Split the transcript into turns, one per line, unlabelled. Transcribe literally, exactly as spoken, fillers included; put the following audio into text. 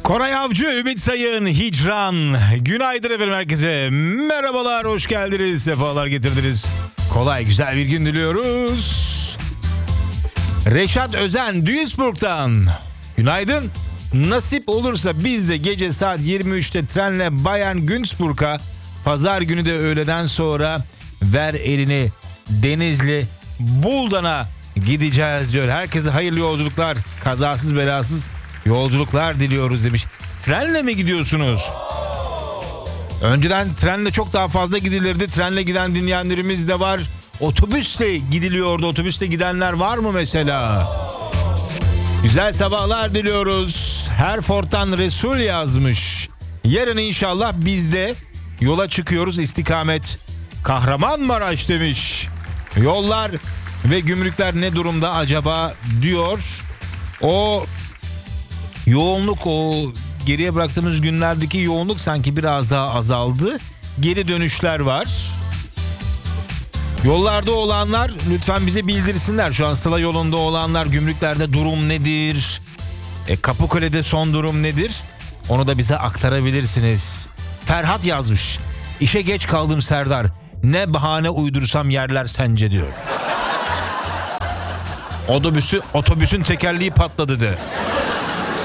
Koray Avcı, Ümit Sayın, Hicran. Günaydın efendim herkese. Merhabalar, hoş geldiniz, sefalar getirdiniz. Kolay, güzel bir gün diliyoruz. Reşat Özen, Duisburg'dan. Günaydın. Nasip olursa biz de gece saat yirmi üçte trenle Bayern Günzburg'a, pazar günü de öğleden sonra ver elini Denizli Buldan'a gideceğiz diyor. Herkese hayırlı yolculuklar, kazasız belasız yolculuklar diliyoruz demiş. Trenle mi gidiyorsunuz? Önceden trenle çok daha fazla gidilirdi. Trenle giden dinleyenlerimiz de var. Otobüsle gidiliyordu. Otobüsle gidenler var mı mesela? Güzel sabahlar diliyoruz. Herford'dan Resul yazmış. Yarın inşallah biz de yola çıkıyoruz. İstikamet Kahramanmaraş demiş. Yollar ve gümrükler ne durumda acaba diyor. O yoğunluk, o geriye bıraktığımız günlerdeki yoğunluk sanki biraz daha azaldı. Geri dönüşler var. Yollarda olanlar lütfen bize bildirsinler. Şu an Sıla yolunda olanlar, gümrüklerde durum nedir? E, Kapıkule'de son durum nedir? Onu da bize aktarabilirsiniz. Ferhat yazmış. İşe geç kaldım Serdar. Ne bahane uydursam yerler sence diyor. Otobüsü, otobüsün tekerleği patladı de.